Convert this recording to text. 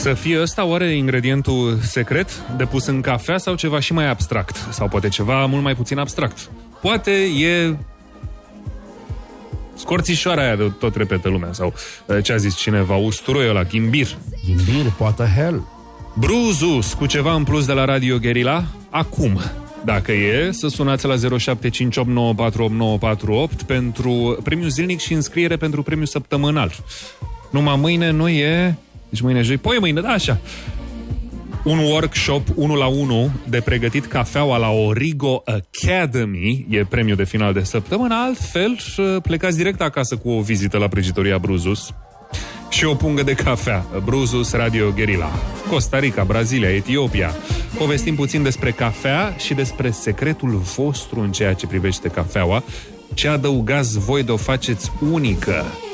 Să fie ăsta oare ingredientul secret depus în cafea sau ceva și mai abstract? Sau poate ceva mult mai puțin abstract? Poate e scorțișoara aia de tot repetă lumea. Sau ce a zis cineva, usturoiul ăla, ghimbir. Ghimbir, poate hell. Bruzus cu ceva în plus de la Radio Guerilla acum. Dacă e, să sunați la 0758948948 pentru premiu zilnic și înscriere pentru premiu săptămânal. Numai mâine nu e... Deci mâine joi, poi mâine, da, așa. Un workshop 1-la-1 de pregătit cafeaua la Origo Academy e premiul de final de săptămână. Altfel, plecați direct acasă cu o vizită la prăjitoria Bruzus și o pungă de cafea. Bruzus Radio Guerilla. Costa Rica, Brazilia, Etiopia. Povestim puțin despre cafea și despre secretul vostru în ceea ce privește cafeaua. Ce adăugați voi de o faceți unică?